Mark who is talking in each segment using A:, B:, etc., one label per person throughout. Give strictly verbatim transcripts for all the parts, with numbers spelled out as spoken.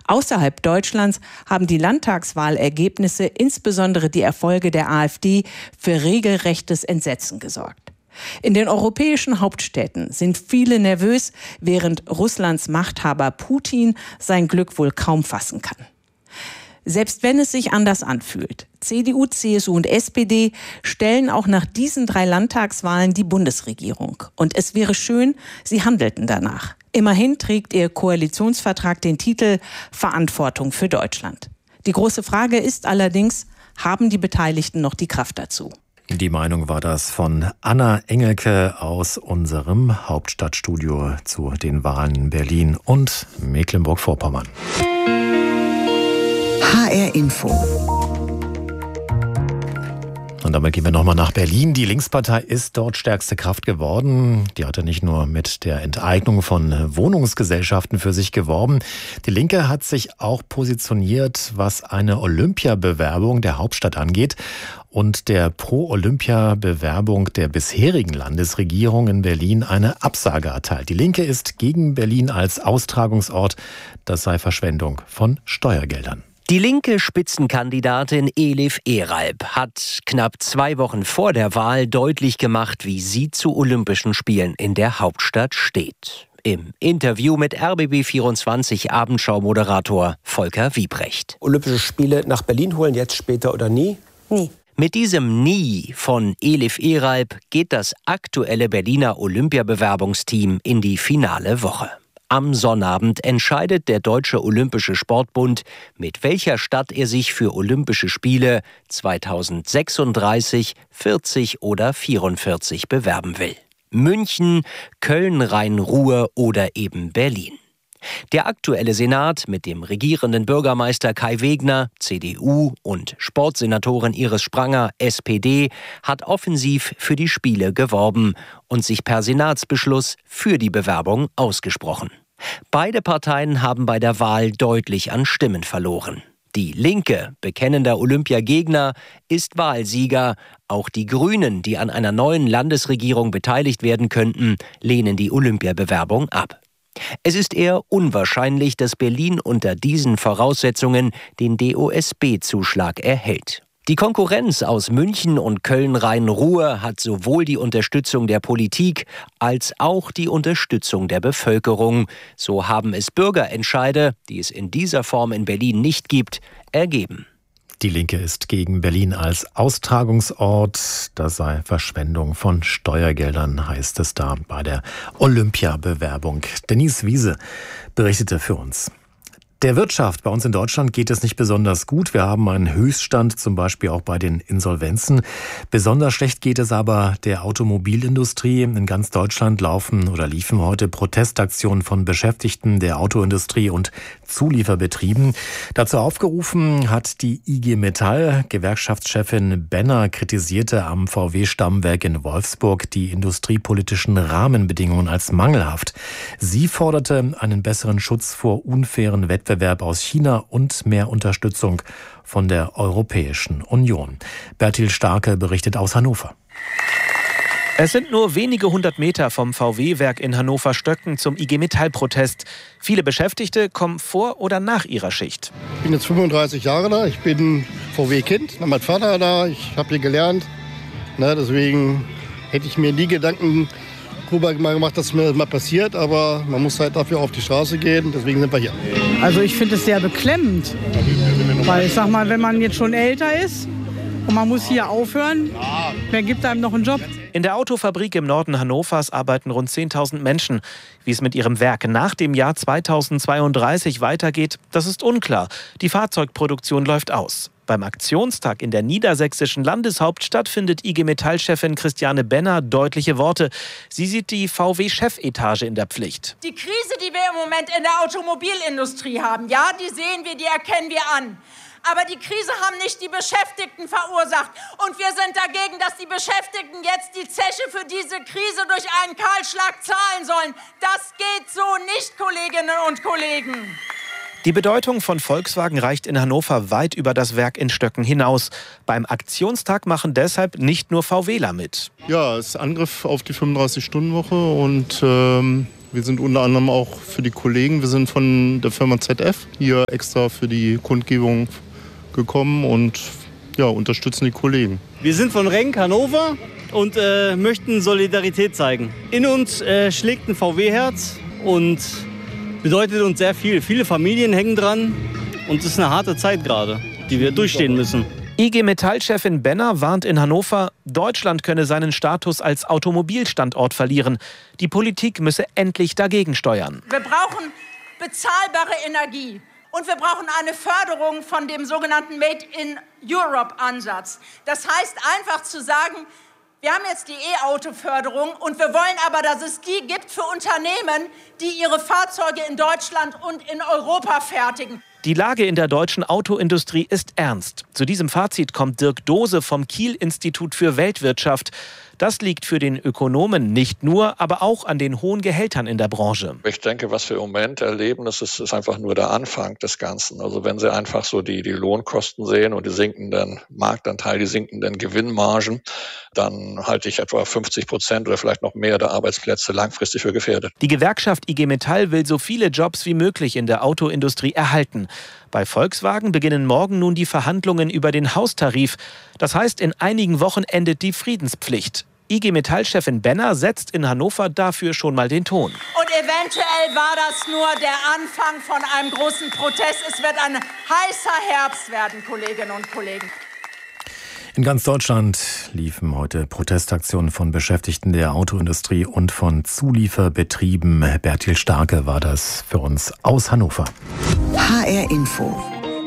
A: Außerhalb Deutschlands haben die Landtagswahlergebnisse, insbesondere die Erfolge der AfD, für regelrechtes Entsetzen gesorgt. In den europäischen Hauptstädten sind viele nervös, während Russlands Machthaber Putin sein Glück wohl kaum fassen kann. Selbst wenn es sich anders anfühlt, C D U, C S U und S P D stellen auch nach diesen drei Landtagswahlen die Bundesregierung. Und es wäre schön, sie handelten danach. Immerhin trägt ihr Koalitionsvertrag den Titel Verantwortung für Deutschland. Die große Frage ist allerdings, haben die Beteiligten noch die Kraft dazu?
B: Die Meinung war das von Anna Engelke aus unserem Hauptstadtstudio zu den Wahlen in Berlin und Mecklenburg-Vorpommern.
C: H R Info.
B: Und damit gehen wir nochmal nach Berlin. Die Linkspartei ist dort stärkste Kraft geworden. Die hatte nicht nur mit der Enteignung von Wohnungsgesellschaften für sich geworben. Die Linke hat sich auch positioniert, was eine Olympiabewerbung der Hauptstadt angeht und der Pro-Olympia-Bewerbung der bisherigen Landesregierung in Berlin eine Absage erteilt. Die Linke ist gegen Berlin als Austragungsort. Das sei Verschwendung von Steuergeldern.
D: Die linke Spitzenkandidatin Elif Eralp hat knapp zwei Wochen vor der Wahl deutlich gemacht, wie sie zu Olympischen Spielen in der Hauptstadt steht. Im Interview mit R B B vierundzwanzig Abendschau-Moderator Volker Wiebrecht.
E: Olympische Spiele nach Berlin holen, jetzt, später oder nie?
C: Nie.
D: Mit diesem Nie von Elif Eralp geht das aktuelle Berliner Olympiabewerbungsteam in die finale Woche. Am Sonnabend entscheidet der Deutsche Olympische Sportbund, mit welcher Stadt er sich für Olympische Spiele zweitausendsechsunddreißig, vierzig oder vierundvierzig bewerben will. München, Köln, Rhein-Ruhr oder eben Berlin. Der aktuelle Senat mit dem regierenden Bürgermeister Kai Wegner, C D U, und Sportsenatorin Iris Spranger, S P D, hat offensiv für die Spiele geworben und sich per Senatsbeschluss für die Bewerbung ausgesprochen. Beide Parteien haben bei der Wahl deutlich an Stimmen verloren. Die Linke, bekennender Olympiagegner, ist Wahlsieger. Auch die Grünen, die an einer neuen Landesregierung beteiligt werden könnten, lehnen die Olympiabewerbung ab. Es ist eher unwahrscheinlich, dass Berlin unter diesen Voraussetzungen den D O S B-Zuschlag erhält. Die Konkurrenz aus München und Köln-Rhein-Ruhr hat sowohl die Unterstützung der Politik als auch die Unterstützung der Bevölkerung. So haben es Bürgerentscheide, die es in dieser Form in Berlin nicht gibt, ergeben.
B: Die Linke ist gegen Berlin als Austragungsort. Das sei Verschwendung von Steuergeldern, heißt es da bei der Olympiabewerbung. Denise Wiese berichtete für uns. Der Wirtschaft bei uns in Deutschland geht es nicht besonders gut. Wir haben einen Höchststand, zum Beispiel auch bei den Insolvenzen. Besonders schlecht geht es aber der Automobilindustrie. In ganz Deutschland laufen oder liefen heute Protestaktionen von Beschäftigten der Autoindustrie und Zulieferbetrieben. Dazu aufgerufen hat die I G Metall. Gewerkschaftschefin Benner kritisierte am V W-Stammwerk in Wolfsburg die industriepolitischen Rahmenbedingungen als mangelhaft. Sie forderte einen besseren Schutz vor unfairen Wettbewerb aus China und mehr Unterstützung von der Europäischen Union. Bertil Starke berichtet aus Hannover.
F: Es sind nur wenige hundert Meter vom V W-Werk in Hannover-Stöcken zum I G Metall-Protest. Viele Beschäftigte kommen vor oder nach ihrer Schicht.
G: Ich bin jetzt fünfunddreißig Jahre da, ich bin V W-Kind, mein Vater da, ich habe hier gelernt. Na, deswegen hätte ich mir nie Gedanken darüber gemacht, dass mir das mal passiert, aber man muss halt dafür auf die Straße gehen, deswegen sind wir hier.
H: Also ich finde es sehr beklemmend, weil ich sag mal, wenn man jetzt schon älter ist und man muss hier aufhören, wer gibt einem noch einen Job?
F: In der Autofabrik im Norden Hannovers arbeiten rund zehntausend Menschen. Wie es mit ihrem Werk nach dem Jahr zweitausendzweiunddreißig weitergeht, das ist unklar. Die Fahrzeugproduktion läuft aus. Beim Aktionstag in der niedersächsischen Landeshauptstadt findet I G Metall-Chefin Christiane Benner deutliche Worte. Sie sieht die V W-Chefetage in der Pflicht.
I: Die Krise, die wir im Moment in der Automobilindustrie haben, ja, die sehen wir, die erkennen wir an. Aber die Krise haben nicht die Beschäftigten verursacht. Und wir sind dagegen, dass die Beschäftigten jetzt die Zeche für diese Krise durch einen Kahlschlag zahlen sollen. Das geht so nicht, Kolleginnen und Kollegen.
F: Die Bedeutung von Volkswagen reicht in Hannover weit über das Werk in Stöcken hinaus. Beim Aktionstag machen deshalb nicht nur VWler mit.
J: Ja, es ist Angriff auf die fünfunddreißig Stunden Woche und ähm,
C: Wir sind unter anderem auch für die Kollegen, wir sind von der Firma Z F hier extra für die Kundgebung gekommen und ja, unterstützen die Kollegen.
J: Wir sind von Renk Hannover und äh, möchten Solidarität zeigen. In uns äh, schlägt ein V W-Herz und bedeutet uns sehr viel. Viele Familien hängen dran und es ist eine harte Zeit gerade, die wir durchstehen müssen.
F: I G Metall-Chefin Benner warnt in Hannover, Deutschland könne seinen Status als Automobilstandort verlieren. Die Politik müsse endlich dagegen steuern.
I: Wir brauchen bezahlbare Energie. Und wir brauchen eine Förderung von dem sogenannten Made-in-Europe-Ansatz. Das heißt einfach zu sagen, wir haben jetzt die E-Auto-Förderung und wir wollen aber, dass es die gibt für Unternehmen, die ihre Fahrzeuge in Deutschland und in Europa fertigen.
F: Die Lage in der deutschen Autoindustrie ist ernst. Zu diesem Fazit kommt Dirk Dose vom Kiel-Institut für Weltwirtschaft. Das liegt für den Ökonomen nicht nur, aber auch an den hohen Gehältern in der Branche.
K: Ich denke, was wir im Moment erleben, das ist, ist einfach nur der Anfang des Ganzen. Also wenn Sie einfach so die, die Lohnkosten sehen und die sinkenden Marktanteile, die sinkenden Gewinnmargen, dann halte ich etwa fünfzig Prozent oder vielleicht noch mehr der Arbeitsplätze langfristig für gefährdet.
F: Die Gewerkschaft I G Metall will so viele Jobs wie möglich in der Autoindustrie erhalten. Bei Volkswagen beginnen morgen nun die Verhandlungen über den Haustarif. Das heißt, in einigen Wochen endet die Friedenspflicht. I G Metall-Chefin Benner setzt in Hannover dafür schon mal den Ton.
I: Und eventuell war das nur der Anfang von einem großen Protest. Es wird ein heißer Herbst werden, Kolleginnen und Kollegen.
B: In ganz Deutschland liefen heute Protestaktionen von Beschäftigten der Autoindustrie und von Zulieferbetrieben. Bertil Starke war das für uns aus Hannover.
L: H R Info.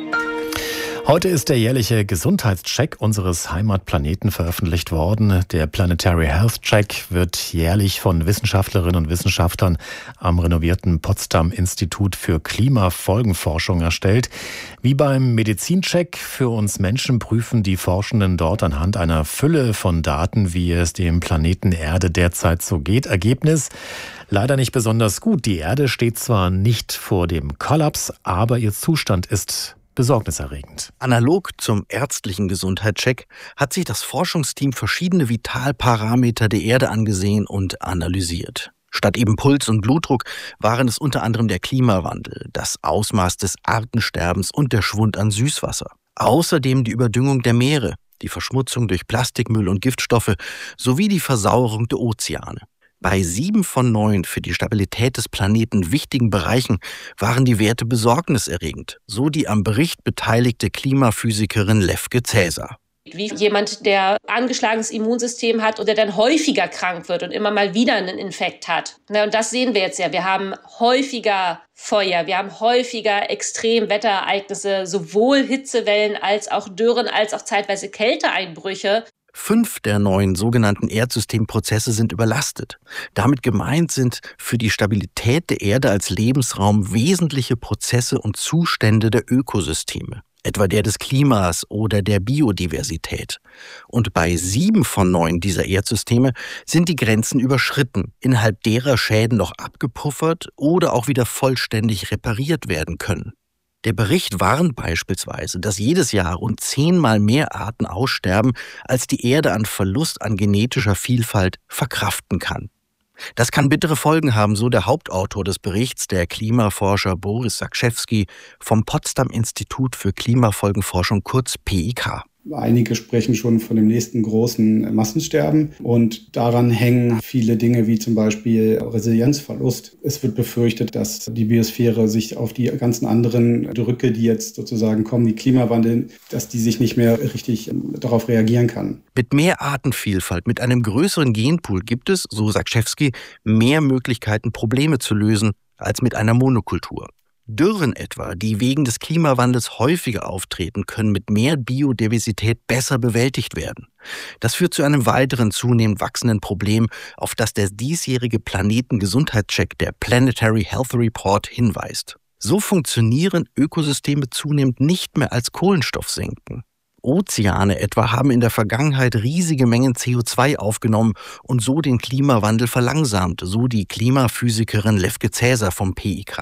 B: Heute ist der jährliche Gesundheitscheck unseres Heimatplaneten veröffentlicht worden. Der Planetary Health Check wird jährlich von Wissenschaftlerinnen und Wissenschaftlern am renovierten Potsdam-Institut für Klimafolgenforschung erstellt. Wie beim Medizincheck für uns Menschen prüfen die Forschenden dort anhand einer Fülle von Daten, wie es dem Planeten Erde derzeit so geht. Ergebnis: leider nicht besonders gut. Die Erde steht zwar nicht vor dem Kollaps, aber ihr Zustand ist besorgniserregend.
M: Analog zum ärztlichen Gesundheitscheck hat sich das Forschungsteam verschiedene Vitalparameter der Erde angesehen und analysiert. Statt eben Puls und Blutdruck waren es unter anderem der Klimawandel, das Ausmaß des Artensterbens und der Schwund an Süßwasser. Außerdem die Überdüngung der Meere, die Verschmutzung durch Plastikmüll und Giftstoffe sowie die Versauerung der Ozeane. Bei sieben von neun für die Stabilität des Planeten wichtigen Bereichen waren die Werte besorgniserregend, so die am Bericht beteiligte Klimaphysikerin Lefke Cäsar.
N: Wie jemand, der angeschlagenes Immunsystem hat oder dann häufiger krank wird und immer mal wieder einen Infekt hat. Und das sehen wir jetzt ja. Wir haben häufiger Feuer, wir haben häufiger Extremwetterereignisse, sowohl Hitzewellen als auch Dürren, als auch zeitweise Kälteeinbrüche.
M: Fünf der neun sogenannten Erdsystemprozesse sind überlastet. Damit gemeint sind für die Stabilität der Erde als Lebensraum wesentliche Prozesse und Zustände der Ökosysteme, etwa der des Klimas oder der Biodiversität. Und bei sieben von neun dieser Erdsysteme sind die Grenzen überschritten, innerhalb derer Schäden noch abgepuffert oder auch wieder vollständig repariert werden können. Der Bericht warnt beispielsweise, dass jedes Jahr rund zehnmal mehr Arten aussterben, als die Erde an Verlust an genetischer Vielfalt verkraften kann. Das kann bittere Folgen haben, so der Hauptautor des Berichts, der Klimaforscher Boris Zakrzewski vom Potsdam-Institut für Klimafolgenforschung, kurz P I K.
O: Einige sprechen schon von dem nächsten großen Massensterben und daran hängen viele Dinge wie zum Beispiel Resilienzverlust. Es wird befürchtet, dass die Biosphäre sich auf die ganzen anderen Drücke, die jetzt sozusagen kommen, wie Klimawandel, dass die sich nicht mehr richtig darauf reagieren kann.
M: Mit mehr Artenvielfalt, mit einem größeren Genpool gibt es, so Zakrzewski, mehr Möglichkeiten, Probleme zu lösen als mit einer Monokultur. Dürren etwa, die wegen des Klimawandels häufiger auftreten, können mit mehr Biodiversität besser bewältigt werden. Das führt zu einem weiteren zunehmend wachsenden Problem, auf das der diesjährige Planetengesundheitscheck, der Planetary Health Report, hinweist. So funktionieren Ökosysteme zunehmend nicht mehr als Kohlenstoffsenken. Ozeane etwa haben in der Vergangenheit riesige Mengen C O zwei aufgenommen und so den Klimawandel verlangsamt, so die Klimaphysikerin Lefke Cäsar vom P I K.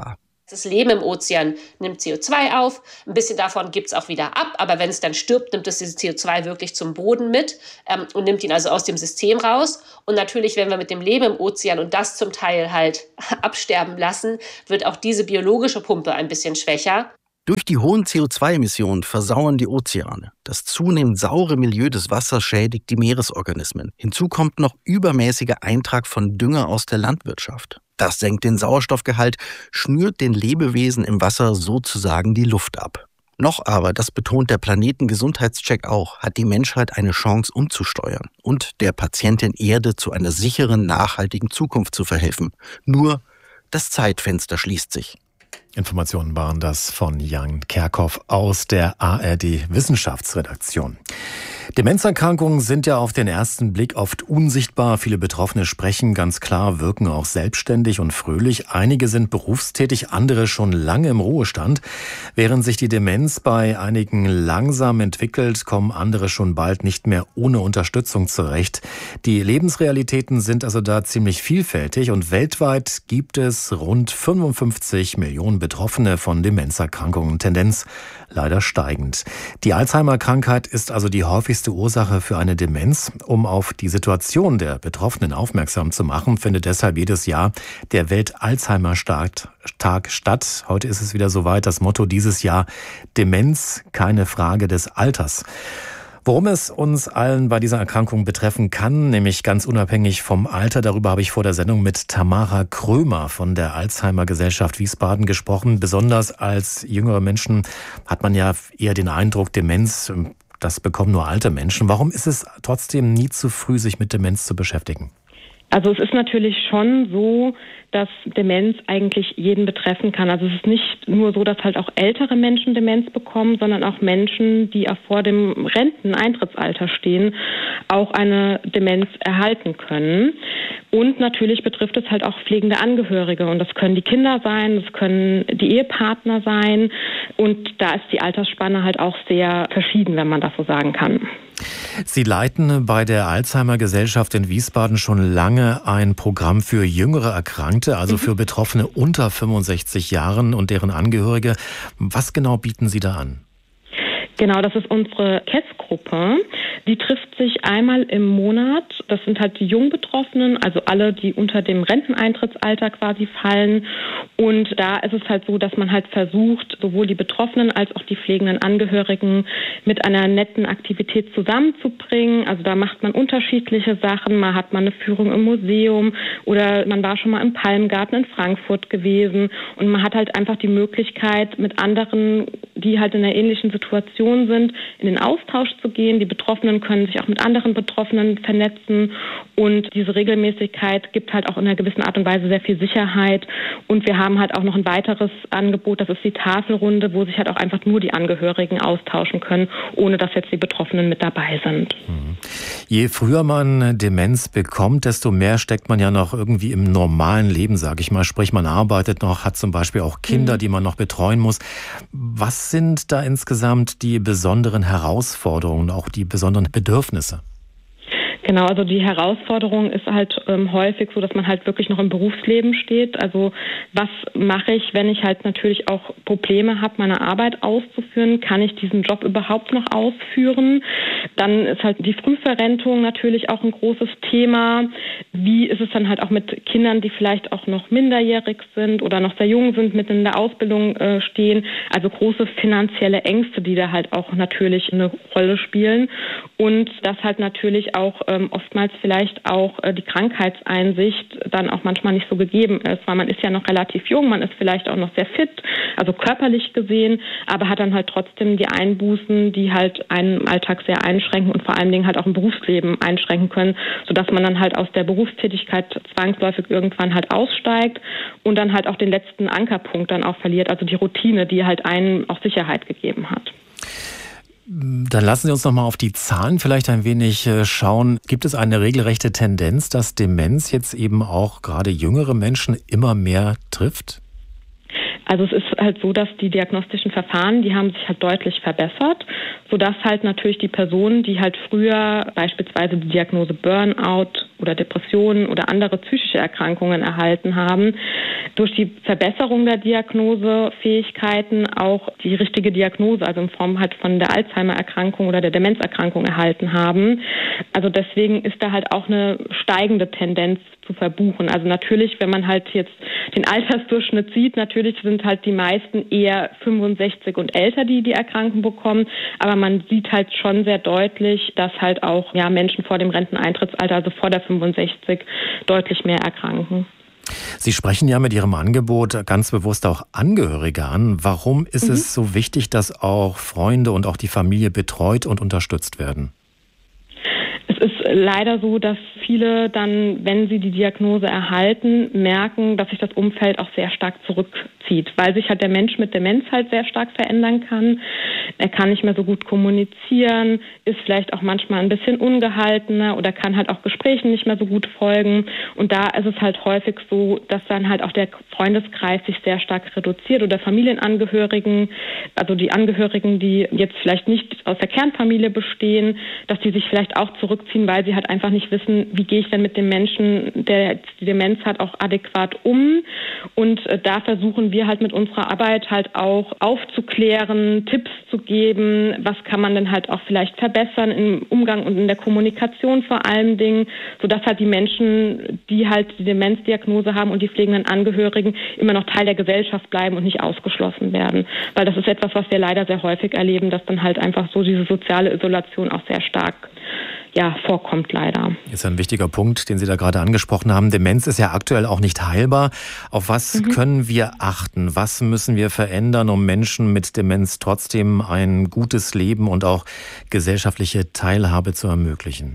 N: Das Leben im Ozean nimmt C O zwei auf, ein bisschen davon gibt es auch wieder ab, aber wenn es dann stirbt, nimmt es dieses C O zwei wirklich zum Boden mit ähm, und nimmt ihn also aus dem System raus. Und natürlich, wenn wir mit dem Leben im Ozean und das zum Teil halt absterben lassen, wird auch diese biologische Pumpe ein bisschen schwächer.
M: Durch die hohen C O zwei Emissionen versauern die Ozeane. Das zunehmend saure Milieu des Wassers schädigt die Meeresorganismen. Hinzu kommt noch übermäßiger Eintrag von Dünger aus der Landwirtschaft. Das senkt den Sauerstoffgehalt, schnürt den Lebewesen im Wasser sozusagen die Luft ab. Noch aber, das betont der Planetengesundheitscheck auch, hat die Menschheit eine Chance umzusteuern und der Patientin Erde zu einer sicheren, nachhaltigen Zukunft zu verhelfen. Nur das Zeitfenster schließt sich.
B: Informationen waren das von Jan Kerkhoff aus der A R D-Wissenschaftsredaktion. Demenzerkrankungen sind ja auf den ersten Blick oft unsichtbar. Viele Betroffene sprechen ganz klar, wirken auch selbstständig und fröhlich. Einige sind berufstätig, andere schon lange im Ruhestand. Während sich die Demenz bei einigen langsam entwickelt, kommen andere schon bald nicht mehr ohne Unterstützung zurecht. Die Lebensrealitäten sind also da ziemlich vielfältig und weltweit gibt es rund fünfundfünfzig Millionen Betroffene von Demenzerkrankungen. Tendenz leider steigend. Die Alzheimer-Krankheit ist also die häufigste Ursache für eine Demenz. Um auf die Situation der Betroffenen aufmerksam zu machen, findet deshalb jedes Jahr der Welt-Alzheimer-Tag statt. Heute ist es wieder soweit. Das Motto dieses Jahr: Demenz, keine Frage des Alters. Worum es uns allen bei dieser Erkrankung betreffen kann, nämlich ganz unabhängig vom Alter, darüber habe ich vor der Sendung mit Tamara Krömer von der Alzheimer-Gesellschaft Wiesbaden gesprochen. Besonders als jüngere Menschen hat man ja eher den Eindruck, Demenz, das bekommen nur alte Menschen. Warum ist es trotzdem nie zu früh, sich mit Demenz zu beschäftigen?
P: Also es ist natürlich schon so, dass Demenz eigentlich jeden betreffen kann. Also es ist nicht nur so, dass halt auch ältere Menschen Demenz bekommen, sondern auch Menschen, die auch vor dem Renteneintrittsalter stehen, auch eine Demenz erhalten können. Und natürlich betrifft es halt auch pflegende Angehörige. Und das können die Kinder sein, das können die Ehepartner sein. Und da ist die Altersspanne halt auch sehr verschieden, wenn man das so sagen kann.
B: Sie leiten bei der Alzheimer-Gesellschaft in Wiesbaden schon lange ein Programm für jüngere Erkrankte, also für Betroffene unter fünfundsechzig Jahren und deren Angehörige. Was genau bieten Sie da an?
P: Genau, das ist unsere K E S-Gruppe. Die trifft sich einmal im Monat. Das sind halt die Jungbetroffenen, also alle, die unter dem Renteneintrittsalter quasi fallen. Und da ist es halt so, dass man halt versucht, sowohl die Betroffenen als auch die pflegenden Angehörigen mit einer netten Aktivität zusammenzubringen. Also da macht man unterschiedliche Sachen. Mal hat man eine Führung im Museum oder man war schon mal im Palmgarten in Frankfurt gewesen. Und man hat halt einfach die Möglichkeit, mit anderen, die halt in einer ähnlichen Situation sind, in den Austausch zu gehen. Die Betroffenen können sich auch mit anderen Betroffenen vernetzen und diese Regelmäßigkeit gibt halt auch in einer gewissen Art und Weise sehr viel Sicherheit. Und wir haben halt auch noch ein weiteres Angebot, das ist die Tafelrunde, wo sich halt auch einfach nur die Angehörigen austauschen können, ohne dass jetzt die Betroffenen mit dabei sind.
B: Mhm. Je früher man Demenz bekommt, desto mehr steckt man ja noch irgendwie im normalen Leben, sage ich mal. Sprich, man arbeitet noch, hat zum Beispiel auch Kinder, mhm. die man noch betreuen muss. Was sind da insgesamt die besonderen Herausforderungen, auch die besonderen Bedürfnisse?
P: Genau, also die Herausforderung ist halt ähm, häufig so, dass man halt wirklich noch im Berufsleben steht. Also was mache ich, wenn ich halt natürlich auch Probleme habe, meine Arbeit auszuführen? Kann ich diesen Job überhaupt noch ausführen? Dann ist halt die Frühverrentung natürlich auch ein großes Thema. Wie ist es dann halt auch mit Kindern, die vielleicht auch noch minderjährig sind oder noch sehr jung sind, mitten in der Ausbildung äh, stehen? Also große finanzielle Ängste, die da halt auch natürlich eine Rolle spielen. Und das halt natürlich auch ähm, oftmals vielleicht auch äh, die Krankheitseinsicht dann auch manchmal nicht so gegeben ist, weil man ist ja noch relativ jung, man ist vielleicht auch noch sehr fit, also körperlich gesehen, aber hat dann halt trotzdem die Einbußen, die halt einen Alltag sehr einschränken und vor allen Dingen halt auch ein Berufsleben einschränken können, sodass man dann halt aus der Berufstätigkeit zwangsläufig irgendwann halt aussteigt und dann halt auch den letzten Ankerpunkt dann auch verliert, also die Routine, die halt einen auch Sicherheit gegeben hat.
B: Dann lassen Sie uns noch mal auf die Zahlen vielleicht ein wenig schauen. Gibt es eine regelrechte Tendenz, dass Demenz jetzt eben auch gerade jüngere Menschen immer mehr trifft?
P: Also es ist halt so, dass die diagnostischen Verfahren, die haben sich halt deutlich verbessert, sodass halt natürlich die Personen, die halt früher beispielsweise die Diagnose Burnout oder Depressionen oder andere psychische Erkrankungen erhalten haben, durch die Verbesserung der Diagnosefähigkeiten auch die richtige Diagnose, also in Form halt von der Alzheimer-Erkrankung oder der Demenzerkrankung erhalten haben. Also deswegen ist da halt auch eine steigende Tendenz zu verbuchen. Also natürlich, wenn man halt jetzt den Altersdurchschnitt sieht, natürlich sind halt die meisten eher fünfundsechzig und älter, die die Erkrankung bekommen, aber man sieht halt schon sehr deutlich, dass halt auch ja, Menschen vor dem Renteneintrittsalter, also vor der fünfundsechzig, deutlich mehr erkranken.
B: Sie sprechen ja mit Ihrem Angebot ganz bewusst auch Angehörige an. Warum ist mhm. es so wichtig, dass auch Freunde und auch die Familie betreut und unterstützt werden?
P: Es ist leider so, dass viele dann, wenn sie die Diagnose erhalten, merken, dass sich das Umfeld auch sehr stark zurückzieht, weil sich halt der Mensch mit Demenz halt sehr stark verändern kann. Er kann nicht mehr so gut kommunizieren, ist vielleicht auch manchmal ein bisschen ungehaltener oder kann halt auch Gesprächen nicht mehr so gut folgen. Und da ist es halt häufig so, dass dann halt auch der Freundeskreis sich sehr stark reduziert oder Familienangehörigen, also die Angehörigen, die jetzt vielleicht nicht aus der Kernfamilie bestehen, dass die sich vielleicht auch zurückziehen, weil sie halt einfach nicht wissen, wie gehe ich denn mit dem Menschen, der die Demenz hat, auch adäquat um. Und äh, da versuchen wir halt mit unserer Arbeit halt auch aufzuklären, Tipps zu geben, was kann man denn halt auch vielleicht verbessern im Umgang und in der Kommunikation vor allen Dingen, sodass halt die Menschen, die halt die Demenzdiagnose haben und die pflegenden Angehörigen immer noch Teil der Gesellschaft bleiben und nicht ausgeschlossen werden. Weil das ist etwas, was wir leider sehr häufig erleben, dass dann halt einfach so diese soziale Isolation auch sehr stark ja, vorkommt leider.
B: Ist ein wichtiger Punkt, den Sie da gerade angesprochen haben. Demenz ist ja aktuell auch nicht heilbar. Auf was mhm. können wir achten? Was müssen wir verändern, um Menschen mit Demenz trotzdem ein gutes Leben und auch gesellschaftliche Teilhabe zu ermöglichen?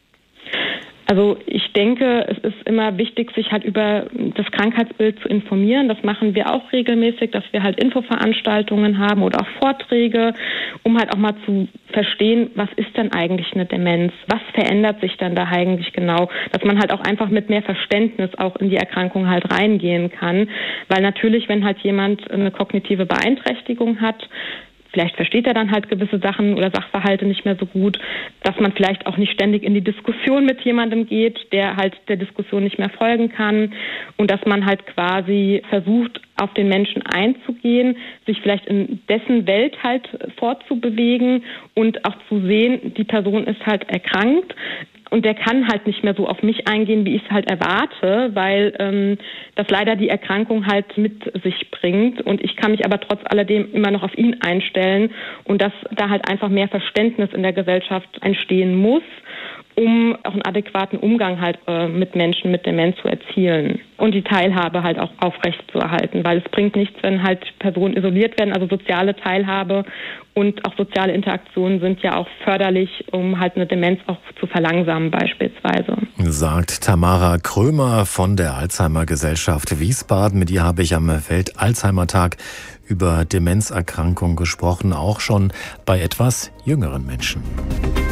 P: Also ich denke, es ist immer wichtig, sich halt über das Krankheitsbild zu informieren. Das machen wir auch regelmäßig, dass wir halt Infoveranstaltungen haben oder auch Vorträge, um halt auch mal zu verstehen, was ist denn eigentlich eine Demenz? Was verändert sich dann da eigentlich genau? Dass man halt auch einfach mit mehr Verständnis auch in die Erkrankung halt reingehen kann. Weil natürlich, wenn halt jemand eine kognitive Beeinträchtigung hat, vielleicht versteht er dann halt gewisse Sachen oder Sachverhalte nicht mehr so gut, dass man vielleicht auch nicht ständig in die Diskussion mit jemandem geht, der halt der Diskussion nicht mehr folgen kann und dass man halt quasi versucht, auf den Menschen einzugehen, sich vielleicht in dessen Welt halt fortzubewegen und auch zu sehen, die Person ist halt erkrankt. Und der kann halt nicht mehr so auf mich eingehen, wie ich es halt erwarte, weil ähm, das leider die Erkrankung halt mit sich bringt. Und ich kann mich aber trotz alledem immer noch auf ihn einstellen und dass da halt einfach mehr Verständnis in der Gesellschaft entstehen muss, um auch einen adäquaten Umgang halt äh, mit Menschen mit Demenz zu erzielen und die Teilhabe halt auch aufrechtzuerhalten, weil es bringt nichts, wenn halt Personen isoliert werden, also soziale Teilhabe und auch soziale Interaktionen sind ja auch förderlich, um halt eine Demenz auch zu verlangsamen beispielsweise.
B: Sagt Tamara Krömer von der Alzheimer-Gesellschaft Wiesbaden. Mit ihr habe ich am Welt-Alzheimer-Tag über Demenzerkrankungen gesprochen, auch schon bei etwas jüngeren Menschen.